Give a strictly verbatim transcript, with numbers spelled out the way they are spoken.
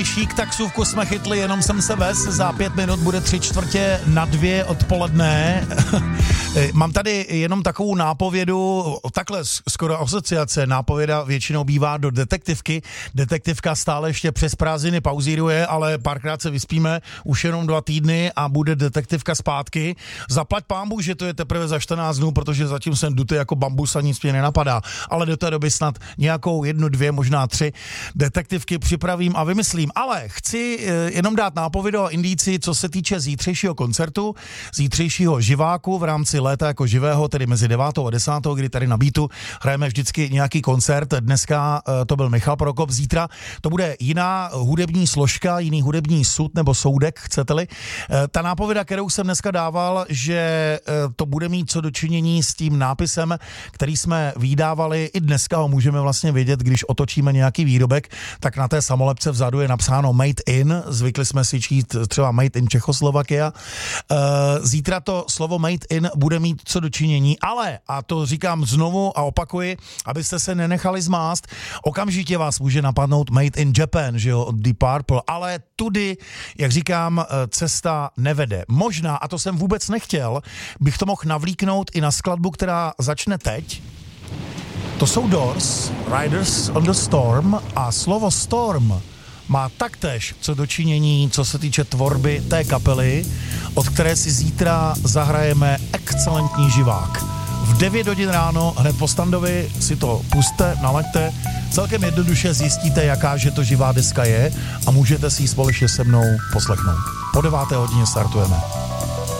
velmi šík, taxůvku jsme chytli, jenom jsem se vez, za pět minut bude tři čtvrtě na dvě odpoledne. Mám tady jenom takovou nápovědu, takhle skoro asociace, nápověda většinou bývá do detektivky. Detektivka stále ještě přes prázdniny pauzíruje, ale párkrát se vyspíme, už jenom dva týdny a bude detektivka zpátky. Zaplať pánbůh, že to je teprve za čtrnáct dnů, protože zatím jsem dutý jako bambus a nic mě nenapadá. Ale do té doby snad nějakou jednu, dvě, možná tři detektivky připravím a vymyslím. Ale chci jenom dát nápovědu a indici, co se týče zítřejšího koncertu, zítřejšího živáku v rámci léta jako živého, tedy mezi devátou a desátou, kdy tady na Beatu hrajeme vždycky nějaký koncert. Dneska to byl Michal Prokop, zítra to bude jiná hudební složka, jiný hudební sud nebo soudek, chcete-li. Ta nápověda, kterou jsem dneska dával, že to bude mít co dočinění s tím nápisem, který jsme vydávali, i dneska ho můžeme vlastně vědět, když otočíme nějaký výrobek, tak na té samolepce vzadu je napsáno Made in, zvykli jsme si číst třeba Made in Čechoslovakia. Zítra to slovo Made in bude mít co dočinění, ale, a to říkám znovu a opakuji, abyste se nenechali zmást, okamžitě vás může napadnout Made in Japan, že jo, od Deep Purple, ale tudy, jak říkám, cesta nevede. Možná, a to jsem vůbec nechtěl, bych to mohl navlíknout i na skladbu, která začne teď. To jsou Doors, Riders on the Storm, a slovo Storm má taktéž co dočinění, co se týče tvorby té kapely, od které si zítra zahrajeme excelentní živák. V devět hodin ráno, hned po standovi, si to puste, nalaďte, celkem jednoduše zjistíte, jaká že to živá deska je a můžete si ji společně se mnou poslechnout. Po deváté hodině startujeme.